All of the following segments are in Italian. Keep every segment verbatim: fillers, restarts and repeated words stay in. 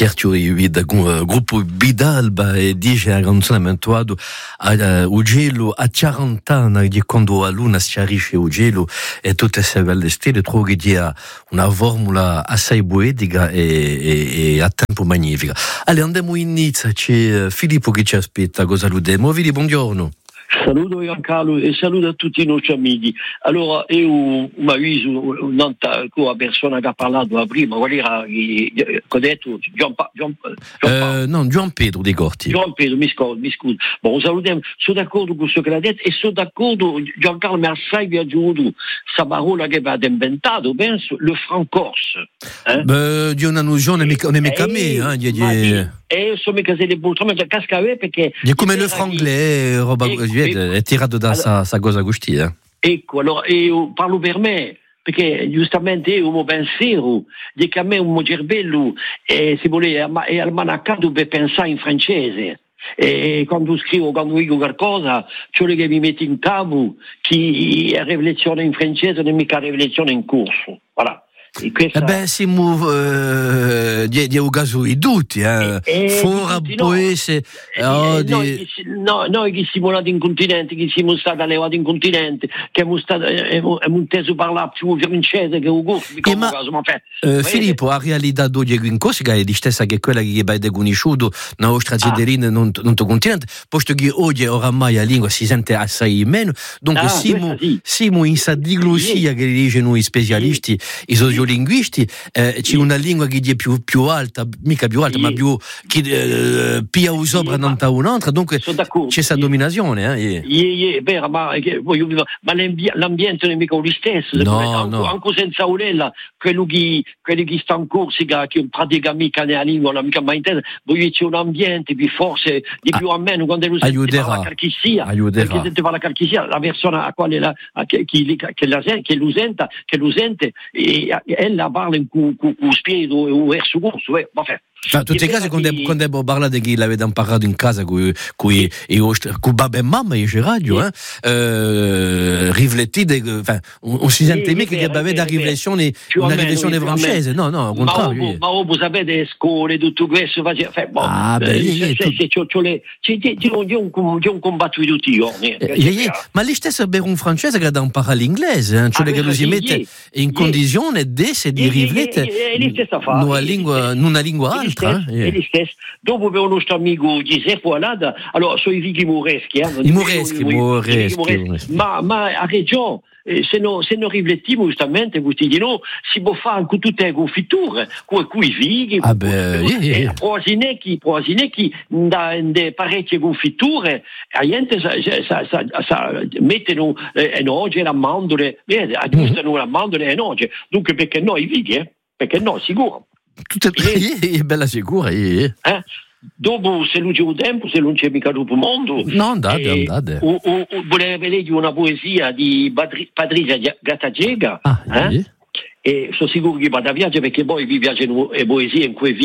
Certo, il gruppo Bidalba e dice a canzonamento a Ugelo a quaranta anni di quando a luna si arriva a Ugelo e tutte queste belle stelle trovi di una formula assai poetica e, e, e a tempo magnifica. Allora andiamo in Nizza, c'è Filippo che ci aspetta, cosa lo demo. Vedi, buongiorno. Saluto Giancarlo e saluto a tutti i nostri amici. Allora, io mi avviso un'altra persona che ha parlato prima, qual era che ho detto? Gian, Gian, Gian, uh, no, Gian Pedro di Corti. Gian Pedro, mi scuso, mi scuso. Bon, salutiamo, sono d'accordo con quello che l'ha detto e sono d'accordo, Giancarlo mi ha assai piaciuto questa parola che avete inventato, penso, le francorse. Eh? Beh, di una nozione non è mica me, eh? E sono mica se le buttano, ma casca perché... È come le franglais, roba così. È tirato da allora, sa cosa gustia. Ecco, allora io parlo per me, perché giustamente io ho un pensiero di che a me un cervello eh, si vuole è almanaccato per pensare in francese. E quando scrivo, quando dico qualcosa, ciò che mi mette in capo che è riflessione in francese non è mica riflessione in corso. Voilà. Questa... Eh beh, siamo uh, di, di ugasui tutti, eh. eh Fora poese. No, oh, di... noi, no, noi che siamo nati in continente, che siamo stati allevati in continente, che abbiamo stato abbiamo inteso parlare più francese che un corso. Eh, ma, caso, ma uh, Filippo, la realtà di in Corsica è la stessa che quella che è conosciuta nella nostra cittadina ah. non non continente, posto che oggi oramai la lingua si sente assai meno, dunque ah, siamo, sì. siamo in questa diglossia sì. che dicono i specialisti, sì. i sociologi linguisti, eh, c'è una lingua che è più, più alta, mica più alta, sì. ma più che eh, pia o sopra non ta un'altra, dunque c'è questa dominazione. Eh, yeah. è vero, ma, ma l'ambiente non è mica lo stesso, no, anche, no. anche senza Aurella, quello che, quello che sta in Corsica, che pratica mica nella lingua, non mica mai intesa, voglio c'è un ambiente più forse, di più a meno, quando lo sente fa la calchissia, perché sente fa la calchissia, la persona a quale la, a, che, che, che, la, che l'usenta, che l'usente, e, ella parla in cu, cu, cu spirito e verso corso, eh, vabbè. In tutti i casi, quando abbiamo parlato di chi l'avevamo parlato in casa con babbo e mamma, io c'è radio, eh, eh, riflettite, non si sente mica che avete una riflessione, una riflessione francese, no, no, al contrario. Ma voi sapete, scuole, tutto questo, ah, beh, c'è un combattuto tutti i giorni. Ma lì stesso per un francese che da imparare l'inglese, cioè che lo si mette in condizione di riflettere in una lingua alta. E gli stessi, dopo per il nostro amico Giuseppe Alada, allora sono i figli moreschi, eh? I moreschi, moreschi, ma, ma a Reggio, eh, se non se no riflettiamo giustamente, questi di no, si può fare con tutte le confitture, con i figli, ah beh, yeah, yeah. proasinecchi, proasinecchi, da parecchie confitture, la gente sa, sa, sa, sa, mettono eh, noce, le mandorle, eh, aggiustano mm. le mandorle e noce, dunque perché no i figli, eh? Perché no, sicuro. Tutto è, è bella sicura. Eh? Dopo, se non c'è un tempo, se non c'è mica dopo mondo. No, andate, eh, andate. O, o, o voleva leggere una poesia di Patrizia Gattagiega. Ah, eh? Sì. E sono sicuro che vada a viaggiare perché poi vi piacciono le poesie in cui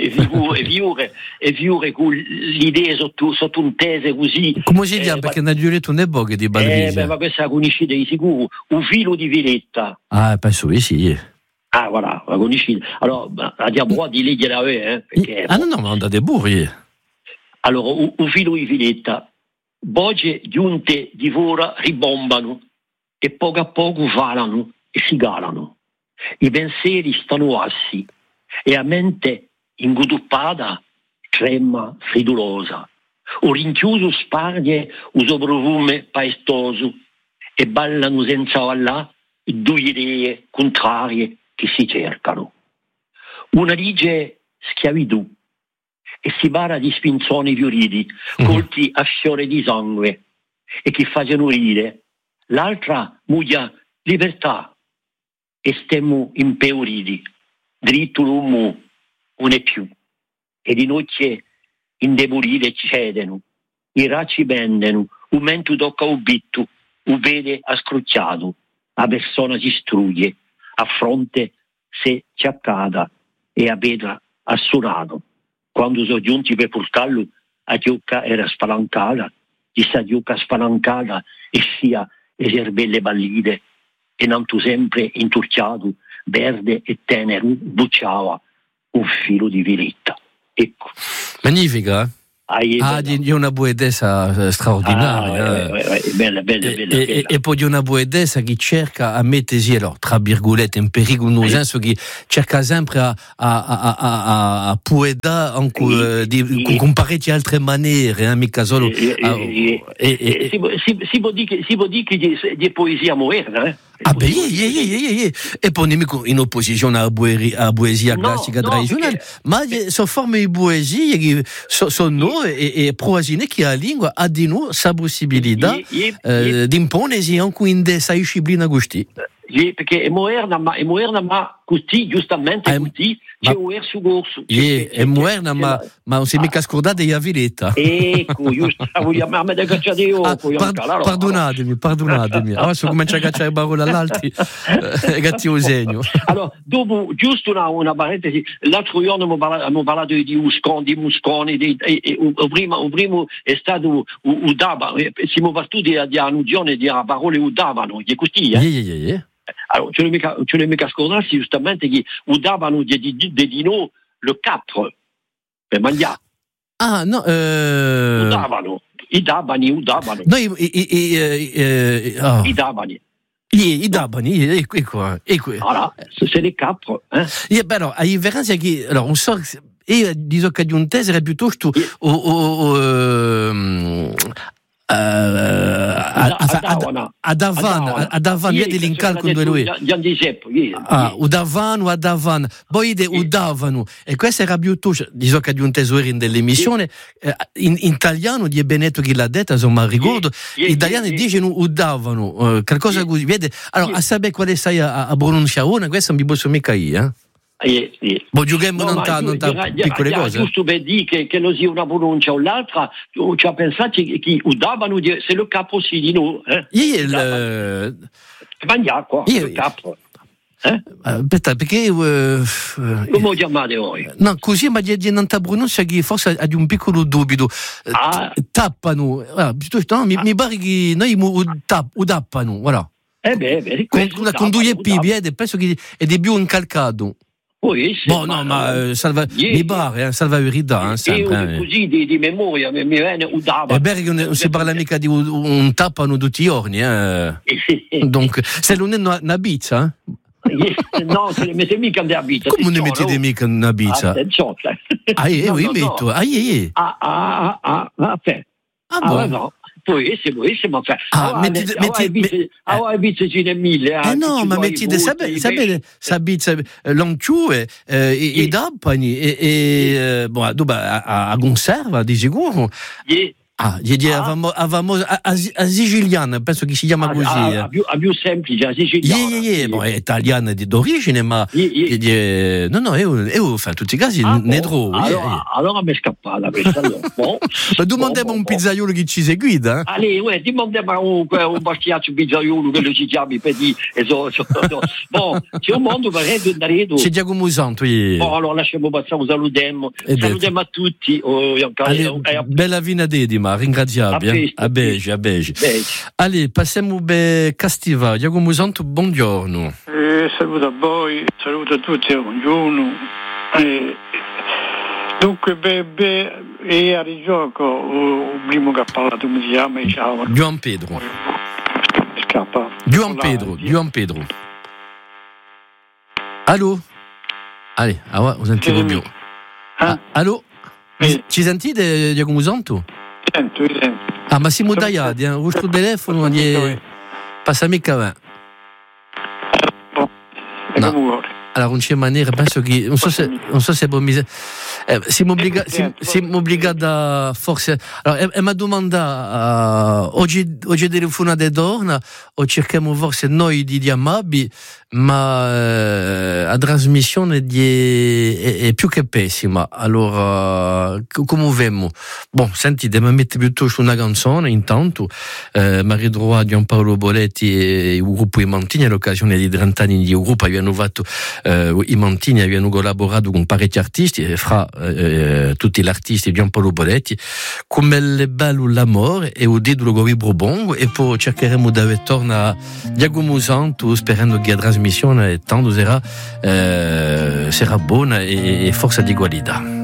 figure e figure con l'idea sotto, sotto un tese così. Come si chiama? Eh, perché non giurato un epoca di Patrizia. Eh, beh, ma questa la conoscete di sicuro. Un filo di Viletta. Ah, penso che sì. Ah, voilà, la conosci. Allora, abbiamo di leggere a me, eh? Perché, ah, no, no, ma andate burri. Allora, un, un filo di filetta. Voce giunte di fora ribombano e poco a poco valano e si galano. I pensieri stanno assi e a mente ingutuppata trema fridulosa. O rinchiuso sparge uso profume paestoso e ballano senza vallà due idee contrarie che si cercano. Una dice schiavitù e si bara di spinzoni fioriti, mm-hmm. colti a fiore di sangue e che facciano rire. L'altra muglia libertà e stemmo impauriti, dritto l'uomo non è più. E di notte indebolite cedono, i racci pendono, un mento tocca un bitto, un vede ascrucciato, la persona si strugge, a fronte se ci accada e a pedra assunato. Quando sono giunti per portarlo, a giocca era spalancata, di sta giocca spalancata e sia le cervelle pallide, e nanto sempre inturciato, verde e tenero, bucciava un filo di viletta. Ecco. Magnifica, eh? Ah, è Ah, di, di una poetessa straordinaria. Ah, ouais, ouais, ouais, bella, bella, bella, e, bella. E, e poi di una poetessa che cerca a mettersi, allora, tra virgolette, in pericolo, nel senso che cerca sempre a, a, a, a, a poetare anche eh, di, con, con parecchie altre maniere, eh, mica solo. Eh, a, eh, e, e, eh, si, si, si può dire che si può dire che di, di poesia moderna, eh? Ah beh, yeah, yeah, yeah, yeah, yeah. E poi nemico in opposizione alla poesia, poesia no, classica no, tradizionale, perché, ma sono forme di poesie che so, sono e, e proasine che la lingua ha di noi sa possibilità yeah, yeah, eh, yeah. di imponersi anche in questa disciplina così. Sì, perché è moderna, ma è moderna, ma così, giustamente Ah, così, ma, c'è un verso corso. Yeah, è moderna, ma, ma non si è mica scordata di Aviletta. Ecco, giusto, vogliamo me da cacciare di ah, par- pardonatemi, pardonatemi. Adesso comincia a cacciare parole all'altri e gatti un segno. Allora, dopo, giusto una, una parentesi, l'altro giorno abbiamo parlato, parlato di Uscon, di Musconi, di, e, e, o prima, o prima è stato Udava, siamo partiti di allusione di parole Udavano, che è così, eh? Yeah, yeah, yeah. Allora, ce ne mica, ce ne mica scordarsi giustamente che udavano di, di, di, di noi le quattro per mangiare. Ah, no, eh... Udavano, i dabani, udavano. No, i, i, i, i, oh. I dabani. I, i dabani, ecco, ecco, ecco. Voilà, c'est les quatre. Hein? Yeah, beh, alors, la differenza che, allora, on so, e dico che di un tese era piuttosto Yeah. o, o, o, ehm, Uh, ad Avan, ad Avan, vedi l'incalco lui. Ah, udavano, ad Avan, poi de udavano. E questo era piuttosto, dico che di un tesoro dell'emissione, in italiano di Benetto che l'ha detto, insomma, ricordo, gli italiani dicono udavano, qualcosa così, vedi? Allora, a sapere quale sai a, a pronunciare una, questo non mi posso mica io, eh? Eh, sì. Ma giochiamo no, non ta piccole già, cose. Giusto per dire che, che non sia una pronuncia o l'altra, ci ha pensato che, che udavano, se lo capo si di noi. Eh? Io il... Mangiare qua, io, il capo. Eh? Aspetta, perché... Uh, Come chiamate voi? No, così ma di non pronuncia che forse ha di un piccolo dubito. Ah. Tappano. Ah, no, mi, ah. mi pare che noi udappano, voilà. Eh beh, beh, con, con, con due piedi, eh, penso che è di più incalcato. Oui, bon, no, ma eh, salva, yeah, mi pare, eh, salva verità. Eh, sempre, eh. Così di, di memoria mi viene udava. È vero che non, non si parla mica di un, un tappano tutti i giorni, eh. Donc, se non è una, una pizza? Eh? No, se ne mette mica nella pizza. Come ne mettete mica una pizza? Attenzione. Ah, io no, no, no, metto. No. Ah, io. Ah, ah, ah, ah, ah, ah, no. Può essere, ma fai. Ah, mettete, mettete, ah, pizza ce ne mille. Eh no, ma mettete, sapete, sapete, sapete, l'antiue, i dampani, e, boh, a conserva, di sicuro. Ah, avevamo, avevamo a, a, a siciliana, penso che si chiama così. A, a, più, a più semplice, a siciliana. Yeah, yeah, yeah. Bon, è italiana di d'origine, ma yeah, yeah. no, no, io, io in tutti i casi ah, ne bon. trovo. Allora, yeah, yeah. allora mi è scappata questa. Allora. Bon. Ma domandiamo bon, un bon, pizzaiolo che ci seguida. Eh? Allora, ouais, domandiamo un, un bastiaccio pizzaiolo che lo ci chiami per dire. So, so, so. Bon, c'è un mondo per andare. C'è Giacomo Santo. Yeah. Bon, allora lasciamo passare, salutiamo. Salutiamo a tutti. Oh, allez, eh, bella vina dedima. Ringraziabile. A beige, a beige. Allez, passiamo be Castiva. Giacomo Santo, buongiorno. Eh, saluto a voi, saluto a tutti, buongiorno. Eh, dunque, be, be, e a rigioco, il primo che ha parlato, come si chiama? Ciao. Juan Pedro. Scappa. Juan Pedro, Juan Pedro. Allo? Allez, allora, ho sentito più. Ah, allo? Eh. Ci sentite, Giacomo Santo? Sento, sento. Ah, ma siamo tagliati, eh? Questo telefono gli passa mica va. No. Allora, non c'è maniera, penso che non so se non so se mi eh, siamo obbligati siamo, siamo obbligati a forse allora è, è una domanda uh, oggi oggi telefonate torna o cerchiamo forse noi di chiamarvi ma eh, la trasmissione di, è, è più che pessima allora come vediamo bon sentite mi mette piuttosto una canzone intanto eh, Marie Droit Gianpaolo Boletti e il gruppo Imantini all'occasione di trenta anni di gruppo abbiano fatto eh, Imantini abbiano collaborato con parecchi artisti e fra eh, tutti gli artisti Gianpaolo Boletti come è bello l'amore e ho detto lo Bourbon e poi cercheremo di tornare a Giacomo Santo sperando che la trasmissione tanto sarà, eh, sarà buona e, e forza di qualità.